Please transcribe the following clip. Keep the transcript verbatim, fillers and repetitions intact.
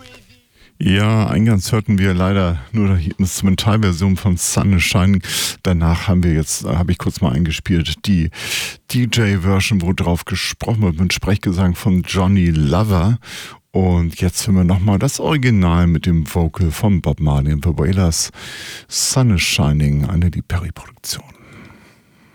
Ja, eingangs hörten wir leider nur die Instrumentalversion von Sun is Shining. Danach haben wir jetzt, habe ich kurz mal eingespielt, die D J-Version, wo drauf gesprochen wird mit Sprechgesang von Johnny Lover. Und jetzt hören wir nochmal das Original mit dem Vocal von Bob Marley und The Wailers. Sun is Shining, eine die Perry-Produktion.